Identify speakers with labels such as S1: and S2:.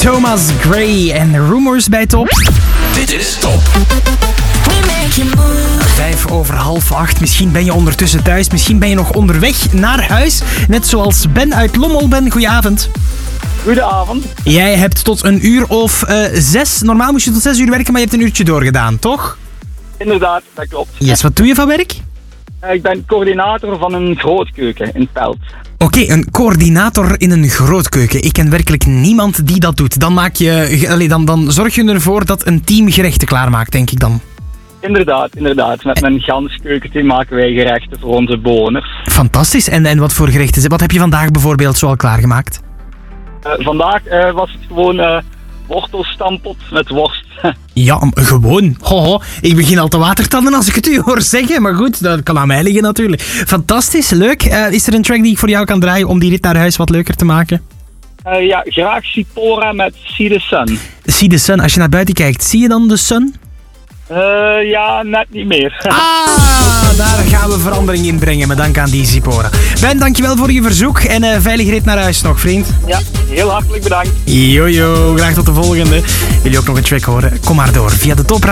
S1: Thomas Gray en Rumors bij Top.
S2: Dit is Top.
S1: 7:05. Misschien ben je ondertussen thuis. Misschien ben je nog onderweg naar huis. Net zoals Ben uit Lommel. Ben, goedenavond.
S3: Goedenavond.
S1: Jij hebt tot 6:00. Normaal moest je tot 6:00 werken, maar je hebt een uurtje doorgedaan, toch?
S3: Inderdaad, dat klopt.
S1: Yes, wat doe je van werk?
S3: Ik ben coördinator van een grootkeuken in Pelt.
S1: Oké, een coördinator in een grootkeuken. Ik ken werkelijk niemand die dat doet. Dan, dan zorg je ervoor dat een team gerechten klaarmaakt, denk ik dan.
S3: Inderdaad. Met mijn ganskeukenteam maken wij gerechten voor onze bewoners.
S1: Fantastisch. En wat voor gerechten? Wat heb je vandaag bijvoorbeeld zo al klaargemaakt?
S3: Vandaag was het gewoon wortelstampot met worst.
S1: Ja, gewoon. Ho. Ik begin al te watertanden als ik het u hoor zeggen. Maar goed, dat kan aan mij liggen natuurlijk. Fantastisch, leuk. Is er een track die ik voor jou kan draaien om die rit naar huis wat leuker te maken?
S3: Ja, graag Sipora met See the Sun.
S1: See the Sun. Als je naar buiten kijkt, zie je dan de sun?
S3: Ja, net niet meer.
S1: Daar gaan we verandering in brengen met dank aan die Sipora. Ben, dankjewel voor je verzoek en veilig rit naar huis nog, vriend.
S3: Ja, heel hartelijk bedankt.
S1: Jojo, graag tot de volgende. Wil je ook nog een track horen? Kom maar door via de Top.